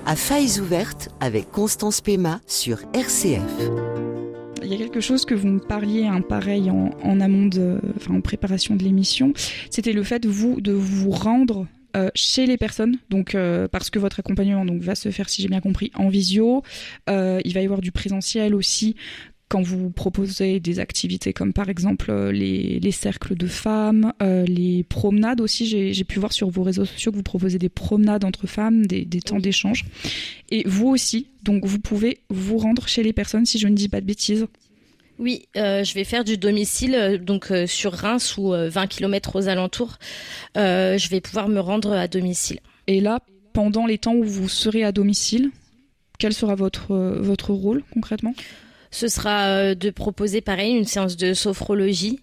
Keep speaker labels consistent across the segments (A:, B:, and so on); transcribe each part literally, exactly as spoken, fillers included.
A: À failles ouvertes avec Constance Pema sur R C F.
B: Il y a quelque chose que vous me parliez, hein, pareil, en, en amont, de, enfin, en préparation de l'émission, c'était le fait, vous, de vous rendre euh, chez les personnes, donc, euh, parce que votre accompagnement donc, va se faire, si j'ai bien compris, en visio. Euh, il va y avoir du présentiel aussi, quand vous proposez des activités comme par exemple euh, les, les cercles de femmes, euh, les promenades aussi, j'ai, j'ai pu voir sur vos réseaux sociaux que vous proposez des promenades entre femmes, des, des temps d'échange. Et vous aussi, donc vous pouvez vous rendre chez les personnes, si je ne dis pas de bêtises.
C: Oui, euh, je vais faire du domicile, euh, donc euh, sur Reims ou euh, vingt kilomètres aux alentours, euh, je vais pouvoir me rendre à domicile.
B: Et là, pendant les temps où vous serez à domicile, quel sera votre, euh, votre rôle concrètement ?
C: Ce sera de proposer pareil une séance de sophrologie.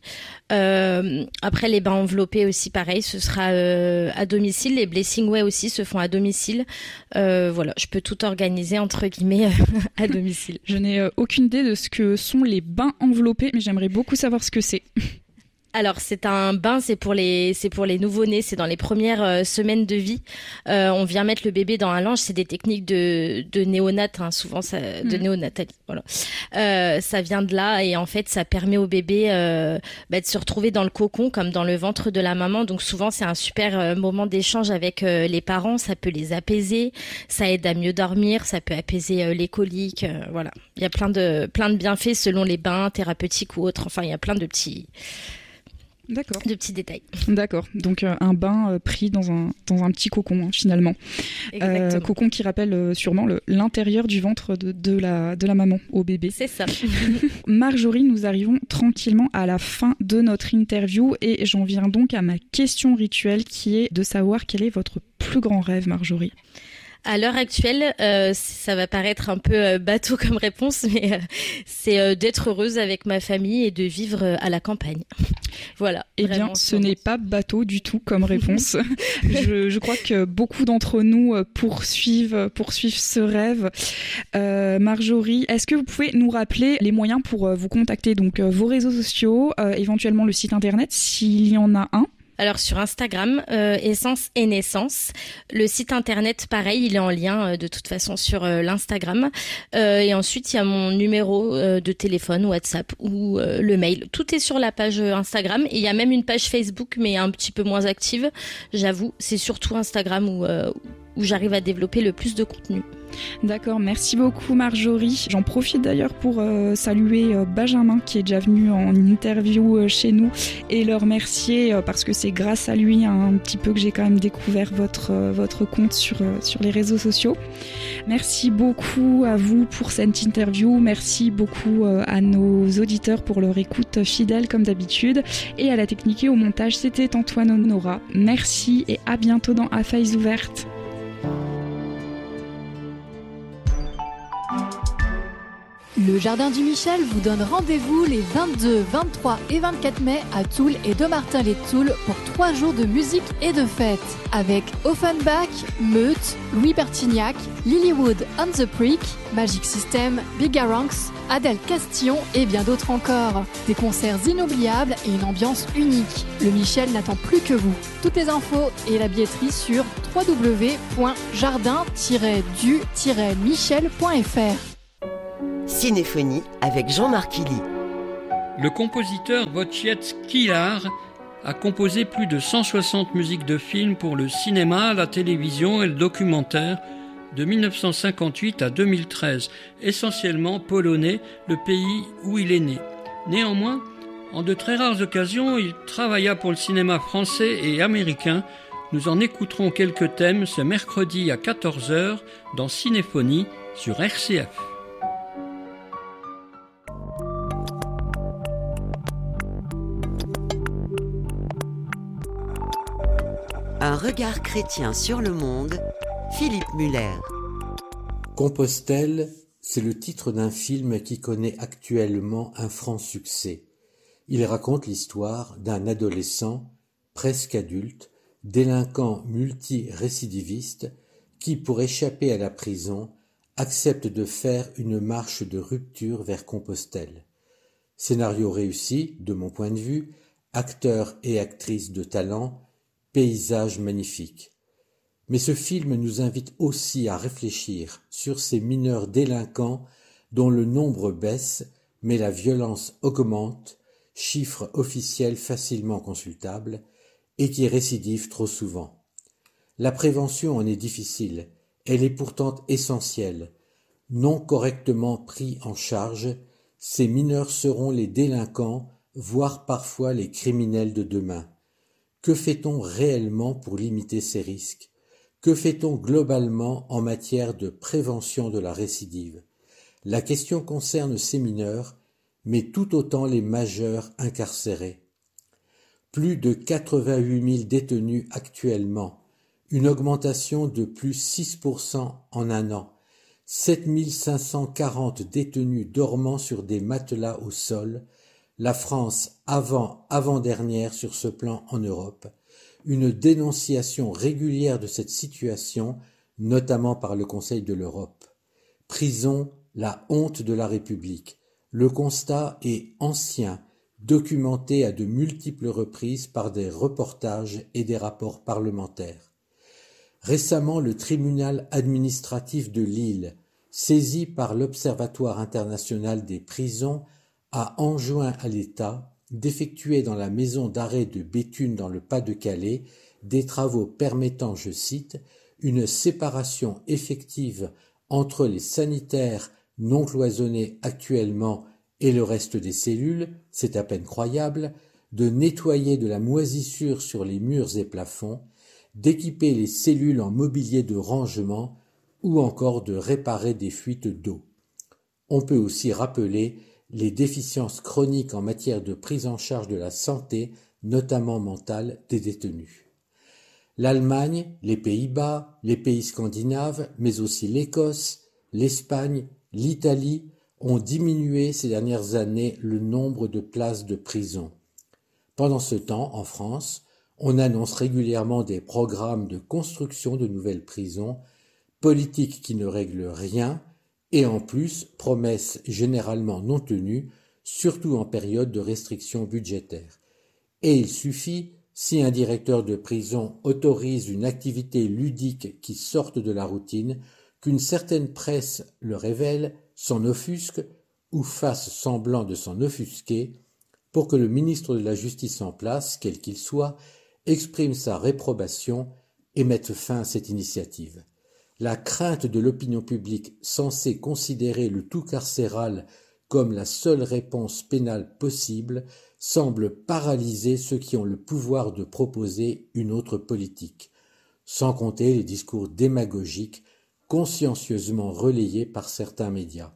C: Euh, après les bains enveloppés aussi pareil, ce sera euh, à domicile. Les blessing way aussi se font à domicile. Euh, voilà, je peux tout organiser entre guillemets à domicile.
B: Je n'ai euh, aucune idée de ce que sont les bains enveloppés, mais j'aimerais beaucoup savoir ce que c'est.
C: Alors c'est un bain, c'est pour les c'est pour les nouveau-nés, c'est dans les premières euh, semaines de vie. Euh, on vient mettre le bébé dans un linge, c'est des techniques de de néonat, hein, souvent ça, de mmh. néonatalie. Voilà, euh, ça vient de là et en fait ça permet au bébé euh, bah, de se retrouver dans le cocon comme dans le ventre de la maman. Donc souvent c'est un super euh, moment d'échange avec euh, les parents, ça peut les apaiser, ça aide à mieux dormir, ça peut apaiser euh, les coliques. Euh, voilà, il y a plein de plein de bienfaits selon les bains thérapeutiques ou autres. Enfin il y a plein de petits
B: D'accord.
C: De petits détails.
B: D'accord. Donc euh, un bain euh, pris dans un dans un petit cocon hein, finalement.
C: Exactement.
B: Euh, cocon qui rappelle euh, sûrement le, l'intérieur du ventre de, de la de la maman au bébé.
C: C'est ça.
B: Marjorie, nous arrivons tranquillement à la fin de notre interview et j'en viens donc à ma question rituelle qui est de savoir quel est votre plus grand rêve, Marjorie.
C: À l'heure actuelle, euh, ça va paraître un peu euh, bateau comme réponse, mais euh, c'est euh, d'être heureuse avec ma famille et de vivre euh, à la campagne. Voilà.
B: Eh bien, ce n'est pas bateau du tout comme réponse. je, je crois que beaucoup d'entre nous poursuivent, poursuivent ce rêve. Euh, Marjorie, est-ce que vous pouvez nous rappeler les moyens pour vous contacter, donc vos réseaux sociaux, euh, éventuellement le site internet, s'il y en a un?
C: Alors sur Instagram, euh, Essence et Naissance. Le site internet, pareil, il est en lien euh, de toute façon sur euh, l'Instagram. Euh, et ensuite, il y a mon numéro euh, de téléphone, WhatsApp ou euh, le mail. Tout est sur la page Instagram. Et il y a même une page Facebook, mais un petit peu moins active. J'avoue, c'est surtout Instagram où, euh, où j'arrive à développer le plus de contenu.
B: D'accord, merci beaucoup Marjorie. J'en profite d'ailleurs pour euh, saluer euh, Benjamin qui est déjà venu en interview euh, chez nous et le remercier euh, parce que c'est grâce à lui hein, un petit peu que j'ai quand même découvert votre, euh, votre compte sur, euh, sur les réseaux sociaux. Merci beaucoup à vous pour cette interview, merci beaucoup euh, à nos auditeurs pour leur écoute fidèle comme d'habitude et à la technique et au montage, c'était Antoine Honora. Merci et à bientôt dans À Failles ouvertes.
D: Le Jardin du Michel vous donne rendez-vous les vingt-deux, vingt-trois et vingt-quatre mai à Toul et Dommartin-les-Toul pour trois jours de musique et de fête. Avec Offenbach, Meute, Louis Bertignac, Lilywood on the Creek, Magic System, Bigaranx, Adèle Castillon et bien d'autres encore. Des concerts inoubliables et une ambiance unique. Le Michel n'attend plus que vous. Toutes les infos et la billetterie sur w w w point jardin tiret du tiret michel point f r.
A: Cinéphonie avec Jean-Marc Illy.
E: Le compositeur Wojciech Kilar a composé plus de cent soixante musiques de films pour le cinéma, la télévision et le documentaire de mille neuf cent cinquante-huit à deux mille treize, essentiellement polonais, le pays où il est né. Néanmoins, en de très rares occasions, il travailla pour le cinéma français et américain. Nous en écouterons quelques thèmes ce mercredi à quatorze heures dans Cinéphonie sur R C F.
A: Un regard chrétien sur le monde, Philippe Muller.
F: Compostelle, c'est le titre d'un film qui connaît actuellement un franc succès. Il raconte l'histoire d'un adolescent, presque adulte, délinquant multirécidiviste, qui, pour échapper à la prison, accepte de faire une marche de rupture vers Compostelle. Scénario réussi, de mon point de vue, acteurs et actrices de talent, paysage magnifique. Mais ce film nous invite aussi à réfléchir sur ces mineurs délinquants dont le nombre baisse, mais la violence augmente, chiffre officiel facilement consultable, et qui récidive trop souvent. La prévention en est difficile, elle est pourtant essentielle. Non correctement pris en charge, ces mineurs seront les délinquants, voire parfois les criminels de demain. Que fait-on réellement pour limiter ces risques ? Que fait-on globalement en matière de prévention de la récidive ? La question concerne ces mineurs, mais tout autant les majeurs incarcérés. Plus de quatre-vingt-huit mille détenus actuellement, une augmentation de plus six pour cent en un an, sept mille cinq cent quarante détenus dormant sur des matelas au sol, la France avant avant-dernière sur ce plan en Europe, une dénonciation régulière de cette situation, notamment par le Conseil de l'Europe. Prison, la honte de la République. Le constat est ancien, documenté à de multiples reprises par des reportages et des rapports parlementaires. Récemment, le tribunal administratif de Lille, saisi par l'Observatoire international des prisons, a enjoint à l'État d'effectuer dans la maison d'arrêt de Béthune dans le Pas-de-Calais des travaux permettant, je cite, une séparation effective entre les sanitaires non cloisonnés actuellement et le reste des cellules, c'est à peine croyable, de nettoyer de la moisissure sur les murs et plafonds, d'équiper les cellules en mobilier de rangement ou encore de réparer des fuites d'eau. On peut aussi rappeler les déficiences chroniques en matière de prise en charge de la santé, notamment mentale, des détenus. L'Allemagne, les Pays-Bas, les pays scandinaves, mais aussi l'Écosse, l'Espagne, l'Italie ont diminué ces dernières années le nombre de places de prison. Pendant ce temps, en France, on annonce régulièrement des programmes de construction de nouvelles prisons, politique qui ne règle rien, et en plus, promesses généralement non tenues, surtout en période de restrictions budgétaires. Et il suffit, si un directeur de prison autorise une activité ludique qui sorte de la routine, qu'une certaine presse le révèle, s'en offusque ou fasse semblant de s'en offusquer, pour que le ministre de la Justice en place, quel qu'il soit, exprime sa réprobation et mette fin à cette initiative. La crainte de l'opinion publique censée considérer le tout carcéral comme la seule réponse pénale possible semble paralyser ceux qui ont le pouvoir de proposer une autre politique, sans compter les discours démagogiques consciencieusement relayés par certains médias.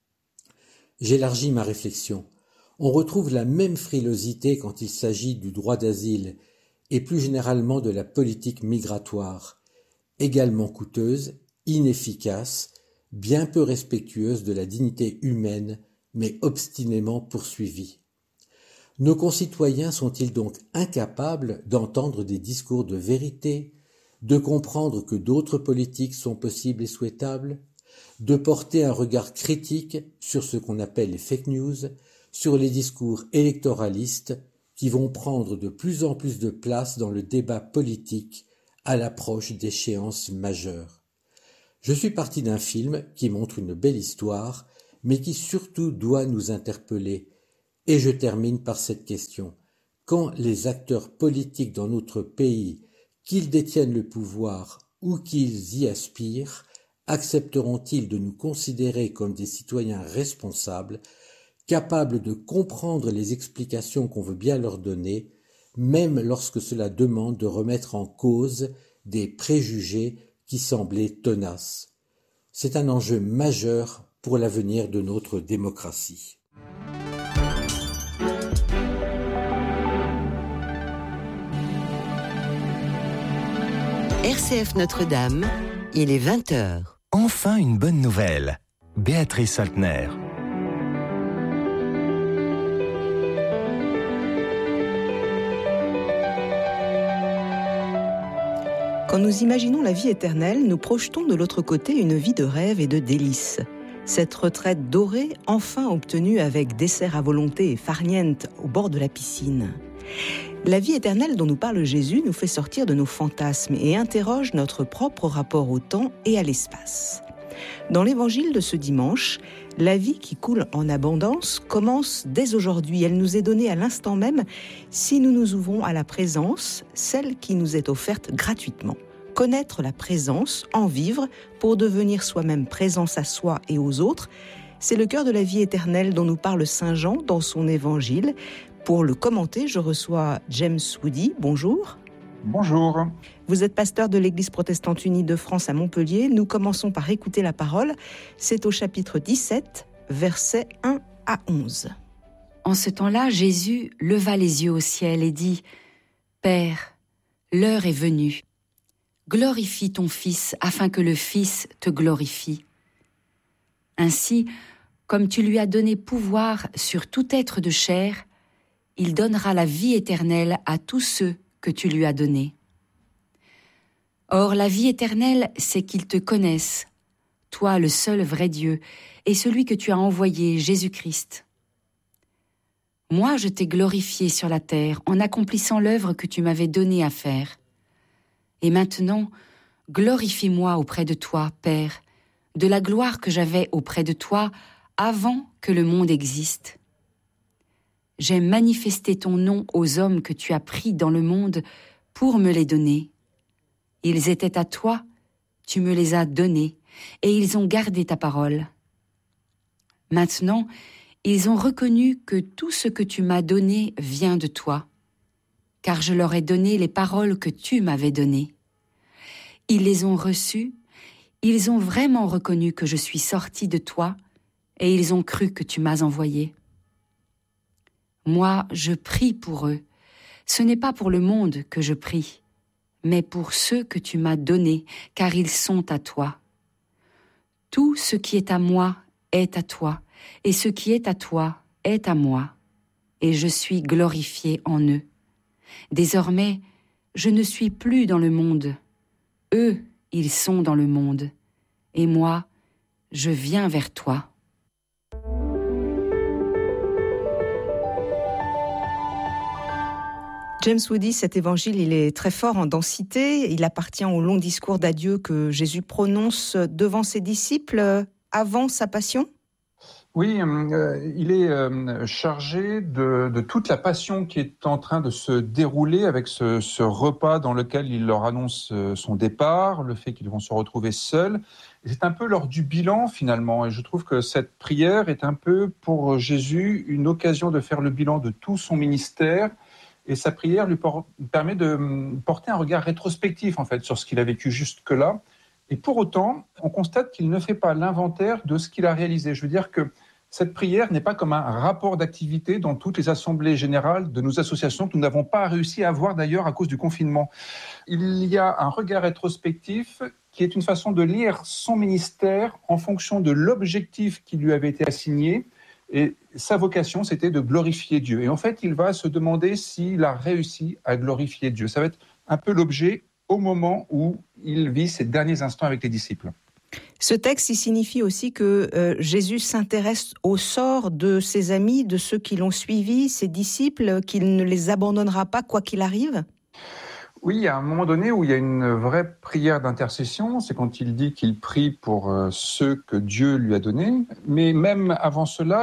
F: J'élargis ma réflexion. On retrouve la même frilosité quand il s'agit du droit d'asile et plus généralement de la politique migratoire, également coûteuse, inefficace, bien peu respectueuse de la dignité humaine, mais obstinément poursuivie. Nos concitoyens sont-ils donc incapables d'entendre des discours de vérité, de comprendre que d'autres politiques sont possibles et souhaitables, de porter un regard critique sur ce qu'on appelle les fake news, sur les discours électoralistes qui vont prendre de plus en plus de place dans le débat politique à l'approche d'échéances majeures. Je suis parti d'un film qui montre une belle histoire, mais qui surtout doit nous interpeller. Et je termine par cette question. Quand les acteurs politiques dans notre pays, qu'ils détiennent le pouvoir ou qu'ils y aspirent, accepteront-ils de nous considérer comme des citoyens responsables, capables de comprendre les explications qu'on veut bien leur donner, même lorsque cela demande de remettre en cause des préjugés qui semblaient tenaces. C'est un enjeu majeur pour l'avenir de notre démocratie.
A: R C F Notre-Dame, il est vingt heures.
G: Enfin une bonne nouvelle. Béatrice Saltner.
H: Quand nous imaginons la vie éternelle, nous projetons de l'autre côté une vie de rêve et de délices. Cette retraite dorée, enfin obtenue avec dessert à volonté et farniente au bord de la piscine. La vie éternelle dont nous parle Jésus nous fait sortir de nos fantasmes et interroge notre propre rapport au temps et à l'espace. Dans l'évangile de ce dimanche, la vie qui coule en abondance commence dès aujourd'hui. Elle nous est donnée à l'instant même si nous nous ouvrons à la présence, celle qui nous est offerte gratuitement. Connaître la présence, en vivre, pour devenir soi-même présence à soi et aux autres, c'est le cœur de la vie éternelle dont nous parle Saint Jean dans son évangile. Pour le commenter, je reçois James Woody. Bonjour.
I: Bonjour.
H: Vous êtes pasteur de l'Église protestante unie de France à Montpellier. Nous commençons par écouter la parole. C'est au chapitre dix-sept, versets un à onze.
J: En ce temps-là, Jésus leva les yeux au ciel et dit « Père, l'heure est venue. Glorifie ton Fils afin que le Fils te glorifie. Ainsi, comme tu lui as donné pouvoir sur tout être de chair, il donnera la vie éternelle à tous ceux que tu lui as donnés. Or, la vie éternelle, c'est qu'ils te connaissent, toi le seul vrai Dieu, et celui que tu as envoyé, Jésus-Christ. Moi, je t'ai glorifié sur la terre en accomplissant l'œuvre que tu m'avais donnée à faire. Et maintenant, glorifie-moi auprès de toi, Père, de la gloire que j'avais auprès de toi avant que le monde existe. J'ai manifesté ton nom aux hommes que tu as pris dans le monde pour me les donner. Ils étaient à toi, tu me les as donnés, et ils ont gardé ta parole. Maintenant, ils ont reconnu que tout ce que tu m'as donné vient de toi, car je leur ai donné les paroles que tu m'avais données. Ils les ont reçues, ils ont vraiment reconnu que je suis sorti de toi, et ils ont cru que tu m'as envoyé. Moi, je prie pour eux. Ce n'est pas pour le monde que je prie, mais pour ceux que tu m'as donnés, car ils sont à toi. Tout ce qui est à moi est à toi, et ce qui est à toi est à moi, et je suis glorifié en eux. Désormais, je ne suis plus dans le monde. Eux, ils sont dans le monde, et moi, je viens vers toi.
H: James Woody, cet évangile, il est très fort en densité. Il appartient au long discours d'adieu que Jésus prononce devant ses disciples avant sa passion.
I: Oui, euh, il est euh, chargé de, de toute la passion qui est en train de se dérouler avec ce, ce repas dans lequel il leur annonce son départ, le fait qu'ils vont se retrouver seuls. Et c'est un peu l'heure du bilan finalement, et je trouve que cette prière est un peu pour Jésus une occasion de faire le bilan de tout son ministère. Et sa prière lui por- permet de porter un regard rétrospectif en fait sur ce qu'il a vécu jusque-là. Et pour autant, on constate qu'il ne fait pas l'inventaire de ce qu'il a réalisé. Je veux dire que cette prière n'est pas comme un rapport d'activité dans toutes les assemblées générales de nos associations que nous n'avons pas réussi à avoir d'ailleurs à cause du confinement. Il y a un regard rétrospectif qui est une façon de lire son ministère en fonction de l'objectif qui lui avait été assigné. Et sa vocation, c'était de glorifier Dieu. Et en fait, il va se demander s'il a réussi à glorifier Dieu. Ça va être un peu l'objet au moment où il vit ses derniers instants avec les disciples.
H: Ce texte, il signifie aussi que euh, Jésus s'intéresse au sort de ses amis, de ceux qui l'ont suivi, ses disciples, qu'il ne les abandonnera pas quoi qu'il arrive.
I: Oui, il y a un moment donné où il y a une vraie prière d'intercession, c'est quand il dit qu'il prie pour euh, ceux que Dieu lui a donnés. Mais même avant cela,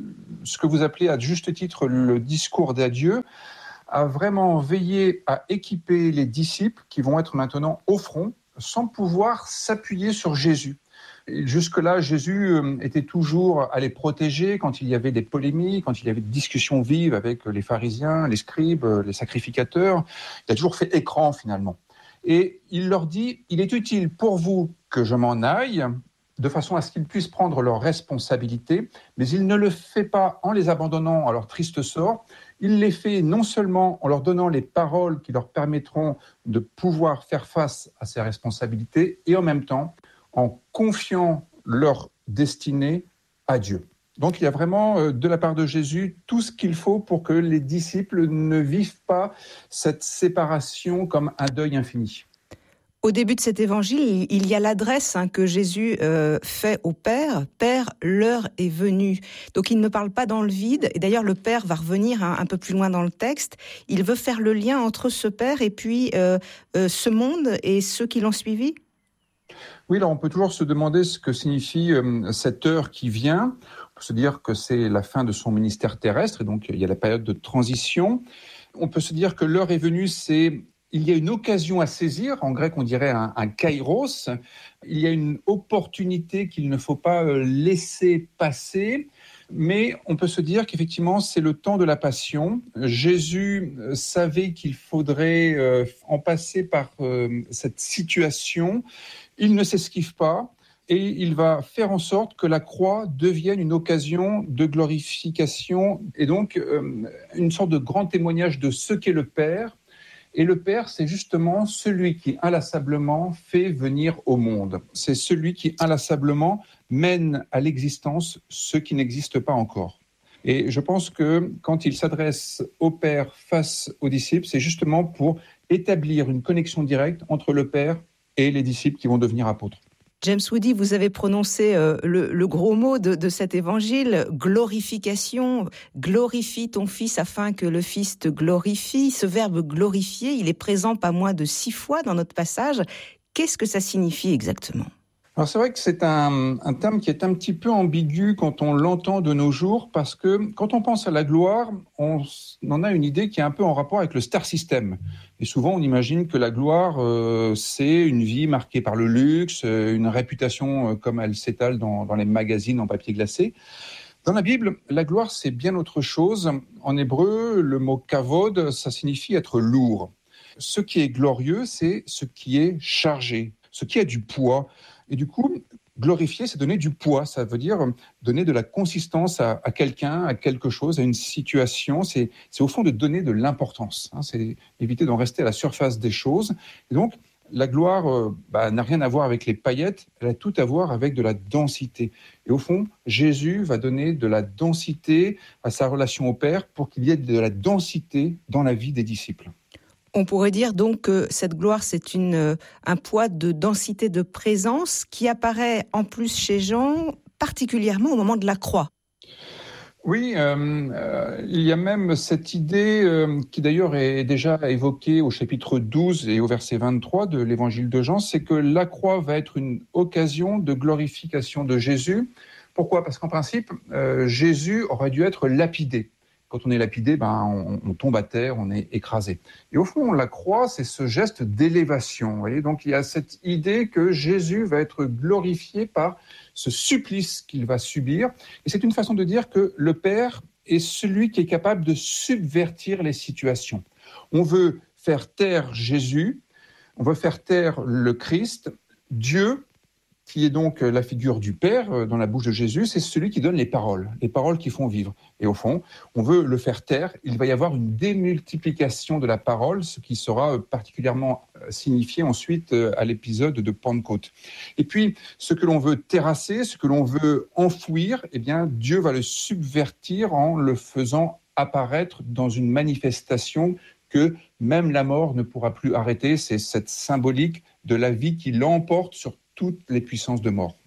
I: ce que vous appelez à juste titre le discours d'adieu a vraiment veillé à équiper les disciples qui vont être maintenant au front sans pouvoir s'appuyer sur Jésus. Et jusque-là, Jésus était toujours à les protéger quand il y avait des polémiques, quand il y avait des discussions vives avec les pharisiens, les scribes, les sacrificateurs. Il a toujours fait écran finalement. Et il leur dit, il est utile pour vous que je m'en aille, de façon à ce qu'ils puissent prendre leurs responsabilités, mais il ne le fait pas en les abandonnant à leur triste sort, il les fait non seulement en leur donnant les paroles qui leur permettront de pouvoir faire face à ces responsabilités, et en même temps en confiant leur destinée à Dieu. Donc il y a vraiment, de la part de Jésus, tout ce qu'il faut pour que les disciples ne vivent pas cette séparation comme un deuil infini.
H: Au début de cet évangile, il y a l'adresse hein, que Jésus euh, fait au Père. « Père, l'heure est venue ». Donc il ne parle pas dans le vide. Et d'ailleurs, le Père va revenir hein, un peu plus loin dans le texte. Il veut faire le lien entre ce Père et puis euh, euh, ce monde et ceux qui l'ont suivi.
I: Oui, alors on peut toujours se demander ce que signifie euh, cette heure qui vient. On peut se dire que c'est la fin de son ministère terrestre, et donc il y a la période de transition. On peut se dire que l'heure est venue, c'est... Il y a une occasion à saisir, en grec on dirait un, un kairos, il y a une opportunité qu'il ne faut pas laisser passer, mais on peut se dire qu'effectivement c'est le temps de la passion. Jésus savait qu'il faudrait en passer par cette situation, il ne s'esquive pas et il va faire en sorte que la croix devienne une occasion de glorification et donc une sorte de grand témoignage de ce qu'est le Père. Et le Père, c'est justement celui qui inlassablement fait venir au monde. C'est celui qui inlassablement mène à l'existence ce qui n'existe pas encore. Et je pense que quand il s'adresse au Père face aux disciples, c'est justement pour établir une connexion directe entre le Père et les disciples qui vont devenir apôtres.
H: James Woody, vous avez prononcé euh, le, le gros mot de, de cet évangile, glorification. Glorifie ton Fils afin que le Fils te glorifie. Ce verbe glorifier, il est présent pas moins de six fois dans notre passage. Qu'est-ce que ça signifie exactement ?
I: Alors c'est vrai que c'est un, un terme qui est un petit peu ambigu quand on l'entend de nos jours, parce que quand on pense à la gloire, on en a une idée qui est un peu en rapport avec le star system. Et souvent on imagine que la gloire, euh, c'est une vie marquée par le luxe, une réputation euh, comme elle s'étale dans, dans les magazines en papier glacé. Dans la Bible, la gloire c'est bien autre chose. En hébreu, le mot kavod, ça signifie être lourd. Ce qui est glorieux, c'est ce qui est chargé, ce qui a du poids. Et du coup, glorifier, c'est donner du poids. Ça veut dire donner de la consistance à, à quelqu'un, à quelque chose, à une situation. C'est, c'est au fond de donner de l'importance. Hein. C'est éviter d'en rester à la surface des choses. Et donc, la gloire euh, bah, n'a rien à voir avec les paillettes. Elle a tout à voir avec de la densité. Et au fond, Jésus va donner de la densité à sa relation au Père pour qu'il y ait de la densité dans la vie des disciples.
H: On pourrait dire donc que cette gloire, c'est une, un poids de densité de présence qui apparaît en plus chez Jean, particulièrement au moment de la croix.
I: Oui, euh, euh, il y a même cette idée euh, qui d'ailleurs est déjà évoquée au chapitre douze et au verset vingt-trois de l'évangile de Jean, c'est que la croix va être une occasion de glorification de Jésus. Pourquoi ? Parce qu'en principe, euh, Jésus aurait dû être lapidé. Quand on est lapidé, ben, on, on tombe à terre, on est écrasé. Et au fond, la croix, c'est ce geste d'élévation. Vous voyez ? Donc il y a cette idée que Jésus va être glorifié par ce supplice qu'il va subir. Et c'est une façon de dire que le Père est celui qui est capable de subvertir les situations. On veut faire taire Jésus, on veut faire taire le Christ. Dieu, qui est donc la figure du Père dans la bouche de Jésus, c'est celui qui donne les paroles, les paroles qui font vivre. Et au fond, on veut le faire taire. Il va y avoir une démultiplication de la parole, ce qui sera particulièrement signifié ensuite à l'épisode de Pentecôte. Et puis, ce que l'on veut terrasser, ce que l'on veut enfouir, eh bien, Dieu va le subvertir en le faisant apparaître dans une manifestation que même la mort ne pourra plus arrêter. C'est cette symbolique de la vie qui l'emporte sur toutes les puissances de mort.